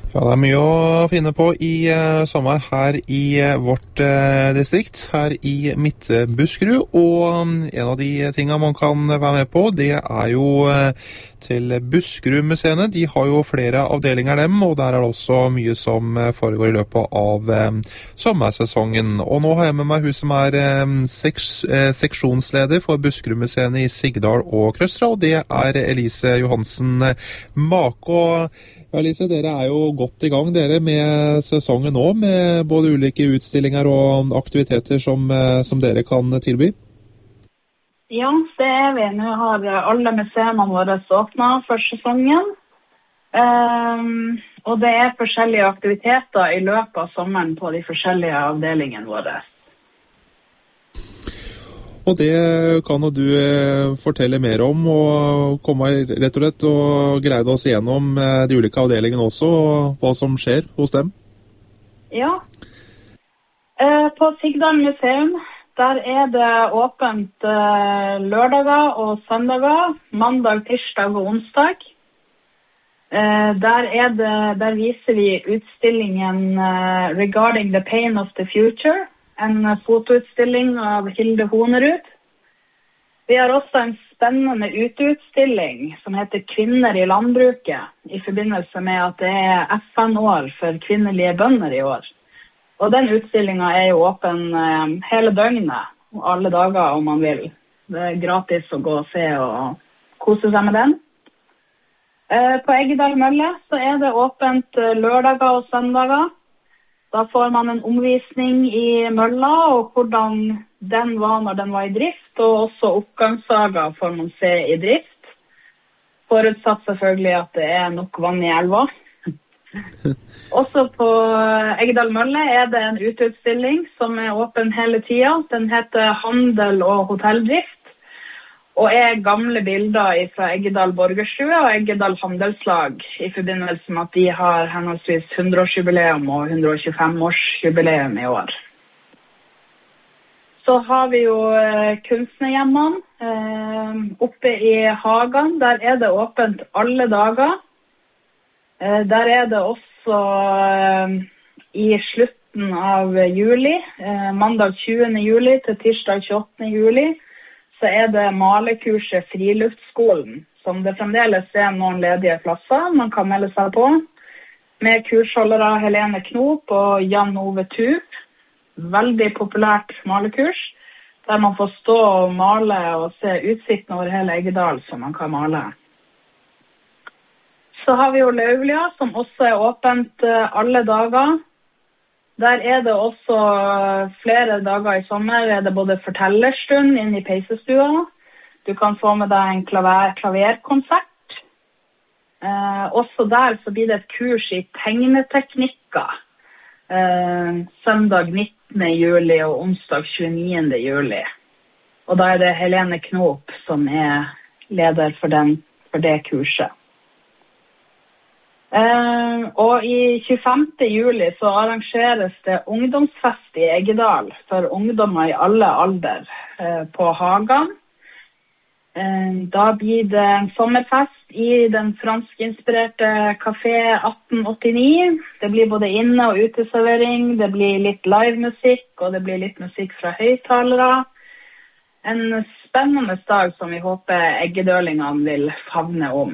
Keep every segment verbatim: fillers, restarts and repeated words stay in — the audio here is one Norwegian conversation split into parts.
Ja, det er mye å finne på i uh, sommer her i uh, vårt uh, distrikt, her i Midt-Buskerud, og um, en av de tingene man kan være med på, det er jo uh, til Buskerud-museene. De har jo flere avdelinger dem, og der er det også mye som uh, foregår i løpet av um, sommersesongen. Og nå har jeg med meg hun som er um, seks, uh, seksjonsleder for Buskerud-museene i Sigdal og Krøstra, og det er Elise Johansen Mako. Ja, Elise, dere er jo godt i gang dere med sesongen nå, med både ulike utstillinger og aktiviteter som, som dere kan tilby. Ja, det er vi. Nå har alle museene våre åpnet for sesongen. Um, og det er forskjellige aktiviteter i løpet av sommeren på de forskjellige avdelingene våre. Og det kan jo du eh, fortelle mer om, og komme rett og rett og greide oss gjennom eh, de ulike avdelingene også, og hva som skjer hos dem. Ja, eh, på Sigdal museum, der er det åpent eh, lørdager og søndager, mandag, tirsdag og onsdag. Eh, der, er det, der viser vi utstillingen eh, Regarding the Pain of the Future, en fotoutstilling av Hilde Honerud. Vi har også en spennende uteutstilling som heter Kvinner i landbruket, i forbindelse med at det er F N-år for kvinnelige bønder i år. Og den utstillingen er jo åpen eh, hele døgnet, og alle dager om man vil. Det er gratis å gå og se og kose seg med den. Eh, på Eggedal Mølle så er det åpent lørdager og søndager. Da får man en omvisning i mølla, og hvordan den var når den var i drift, og også oppgangssager får man se i drift. Forutsatt selvfølgelig at det er nok vann i elva. Også på Eggedal Mølle er det en uteutstilling som er åpen hele tiden. Den heter Handel og hotelldrift, og er gamle bilder fra Eggedal Borgerstue og Eggedal Handelslag, i forbindelse med at de har henholdsvis hundreårsjubileum og hundre og tjuefem årsjubileum i år. Så har vi jo eh, kunstnerhjemmene eh, oppe i Hagan. Der er det åpent alle dager. Eh, der er det også eh, i slutten av juli, eh, mandag tjuende juli til tirsdag tjueåttende juli, så er det malekurset Friluftskolen, som det fremdeles er noen ledige plasser man kan melde seg på, med kursholdere Helene Knop og Jan Ove Tup. Veldig populært malekurs, der man får stå og male og se utsikten over hele Eggedal som man kan male. Så har vi jo Lauvlia, som også er åpent alle dager. Der er det også flere dager i sommer, er det både fortellerstund inn i peisestua. Du kan få med deg en klaver, klaverkonsert. Eh, også der så blir det et kurs i tegneteknikker. Eh, søndag nittende juli og onsdag tjueniende juli. Og da er det Helene Knop som er leder for, den, for det kurset. Uh, og i tjuefemte juli så arrangeres det ungdomsfest i Eggedal for ungdommer i alle alder uh, på Hagan. Uh, da blir det en sommerfest i den franskinspirerte Café atten åttini. Det blir både inne- og uteservering, det blir litt livemusikk, og det blir litt musikk fra høyttalere. En spennende dag som vi håper eggedølingene vil favne om.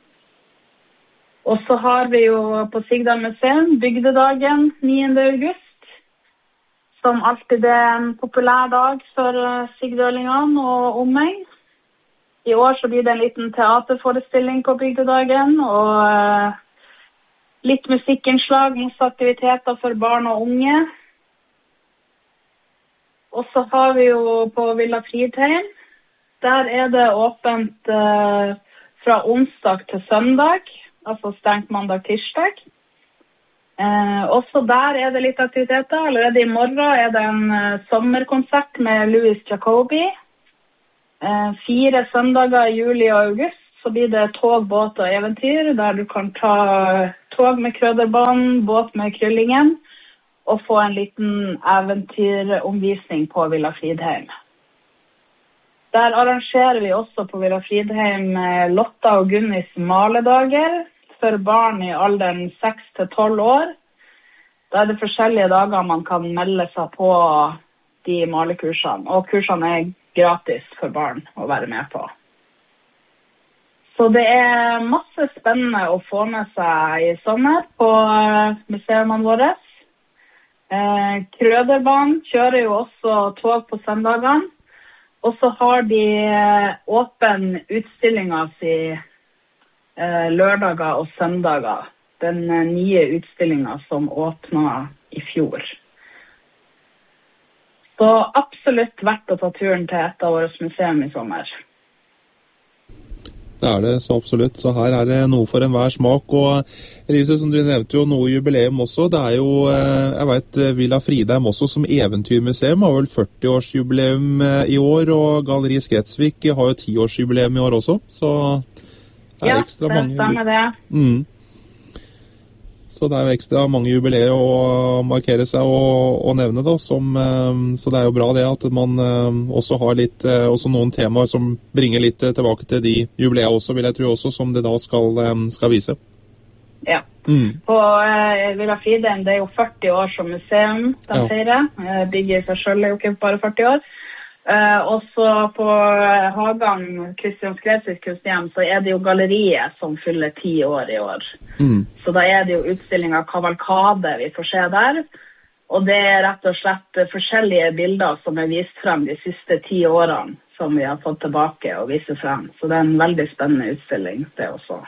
Og så har vi jo på Sigdal museum bygdedagen niende august, som alltid er en populær dag for sigdølingene og omegn. I år så blir det en liten teaterforestilling på bygdedagen, og litt musikkinnslag, masse aktiviteter for barn og unge. Og så har vi jo på Villa Fridheim, der er det åpent eh, fra onsdag til søndag, altså stengt mandag-tirsdag. Eh, også der er det litt aktiviteter. Allerede i morgen er det en uh, sommerkonsert med Louis Jacobi. Eh, fire søndager i juli og august så blir det tog, båt og eventyr, der du kan ta tog med krøderbånd, båt med Kryllingen, og få en liten eventyromvisning på Villa Fridheim. Der arrangerer vi også på Villa Fridheim Lotta og Gunnis maledager, for barn i alderen seks til tolv år. Da er det forskjellige dager man kan melde seg på de malekursene, og kursene er gratis for barn å være med på. Så det er masse spennende å få med seg i sommer på museene våre. Eh, Krøderbanen kjører jo også tog på søndagene, og så har de åpen utstillinga si eh, lørdager og søndager. Den nye utstillinga som åpnet i fjor. Så absolutt verdt å ta turen til et av våre museum i sommer. Det er det så absolutt, så her er det noe for enhver smak, og Elise, som du nevnte jo noe jubileum også, det er jo, jeg vet, Villa Fridheim også som eventyrmuseum har vel førti-årsjubileum i år, og Galleri Skretsvik har jo ti-årsjubileum i år også, så det er ja, ekstra det mange... stemmer det. Mm. Så det er jo ekstra mange jubileer å markere seg og, og nevne da, som, så det er jo bra det at man også har litt, også noen temaer som bringer litt tilbake til de jubileer også, vil jeg tro også, som det da skal, skal vise. Ja, mm. på uh, Villa Fridheim, det er jo førti år som museum, den ja. feirer. Uh, bygget i seg selv er jo ikke bare førti år. Uh, også på uh, Hagan, Kristian Skretsvik kunstnerhjem, så er det jo galleriet som fyller ti år i år. Mm. Så da er det jo utstilling av kavalkade vi får se der. Og det er rett og slett forskjellige bilder som er vist frem de siste ti årene, som vi har fått tilbake og vise frem. Så det er en veldig spennende utstilling, det også.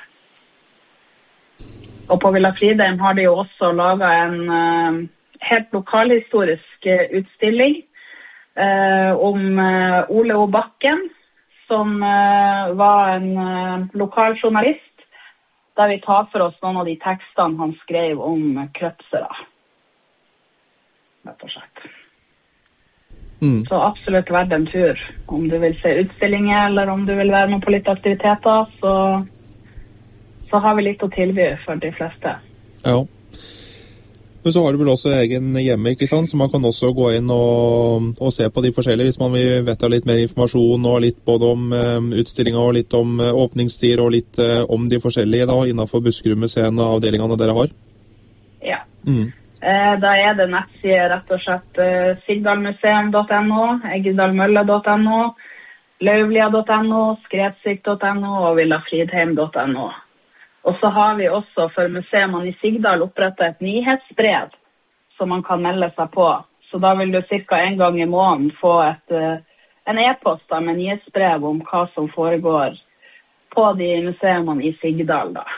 Og på Villa Fridheim har de jo også laget en uh, helt lokalhistorisk uh, utstilling, Uh, om uh, Ole O. Bakken, som uh, var en uh, lokal journalist, der vi tar for oss noen av de tekstene han skrev om uh, krøtsere. Rett og slett. Mm. Så absolutt verdt en tur. Om du vil se utstillinger, eller om du vil være med på litt aktiviteter, så, så har vi litt å tilby for de fleste. Ja. Men så har du vel også egen hjemme, ikke sant? Så man kan også gå inn og, og se på de forskjellige, hvis man vil vite litt mer informasjon, og litt både om um, utstillinger, og litt om uh, åpningstider, og litt uh, om de forskjellige da, innenfor Buskerud-museene og avdelingene dere har. Ja, mm. eh, da er det nettside rett og slett uh, sigdalmuseum punktum no, eggedalmølle punktum no, lauvlia punktum no, skretsvik punktum no og villafridheim punktum no. Og så har vi også for museene i Sigdal opprettet et nyhetsbrev som man kan melde seg på. Så da vil du cirka en gang i måneden få et, en e-post med nyhetsbrev om hva som foregår på de museene i Sigdal da.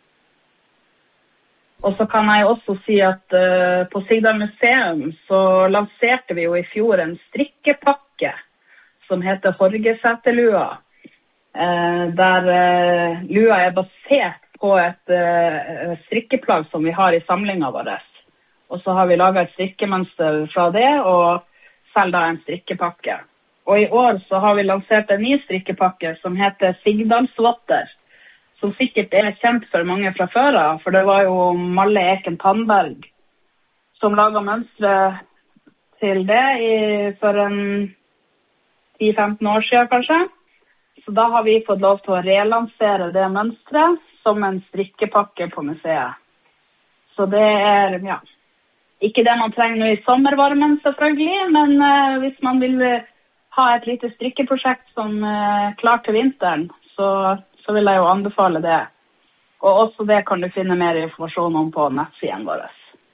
Og så kan jeg også si at uh, på Sigdal museum så lanserte vi jo i fjor en strikkepakke som heter Horgeseterlua, uh, der uh, lua er basert på et uh, strikkeplagg som vi har i samlingen vår. Og så har vi laget et strikkemønster fra det, og selv da en strikkepakke. Og i år så har vi lansert en ny strikkepakke som heter Sigdalsvotter, som sikkert er kjent for mange fra før av, for det var jo Malle Eken Tandberg som laget mønstre til det i, for en ti til femten år siden kanskje. Så da har vi fått lov til å relansere det mønstret som en strikkepakke på museet. Så det er, ja, ikke det man trenger nå i sommervarmen selvfølgelig, men uh, hvis man vil ha et lite strikkeprosjekt som er uh, klart til vinteren, så, så vil jeg jo anbefale det. Og også det kan du finne mer informasjon om på nettsiden vår.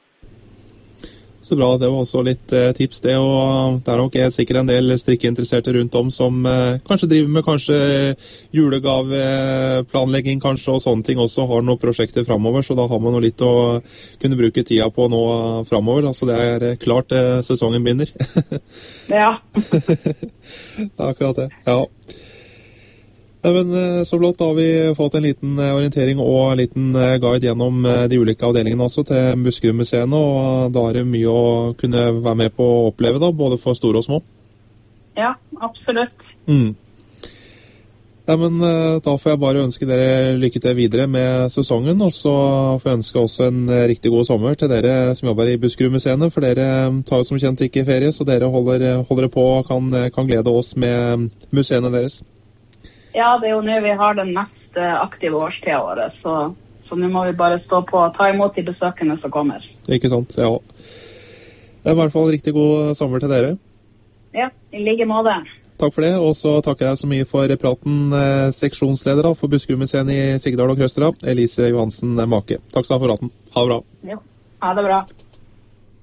Så bra, det var også litt eh, tips det, og det er nok er sikkert en del strikkeinteresserte rundt om som eh, kanskje driver med kanskje julegaveplanlegging kanskje og sånne ting også, har noen prosjekter fremover, så da har man noe litt å kunne bruke tida på nå fremover, altså det er eh, klart eh, sesongen begynner. Ja. Det er akkurat det, ja. Ja, men så blott da har vi fått en liten orientering og en liten guide gjennom de ulike avdelingene også til Buskerud-museene, og da er det mye å kunne være med på å oppleve da, både for store og små. Ja, absolutt. Mm. Ja, men da får jeg bare ønske dere lykke til videre med sesongen, og så får jeg ønske også en riktig god sommer til dere som jobber i Buskerud-museene, for dere tar jo som kjent ikke ferie, så dere holder, holder på og kan, kan glede oss med museene deres. Ja, det er jo nå vi har den mest aktive årstida våre, så, så nå må vi bare stå på og ta imot de besøkende som kommer. Ikke sant, ja. Det er i hvert fall riktig god sommer til dere. Ja, i like måte. Takk for det, og så takker jeg så mye for praten, eh, seksjonsleder da, for Buskerudmuseet i Sigdal og Krøstera, Elise Johansen Make. Takk skal du ha for praten. Ha det bra. Jo, ha det bra.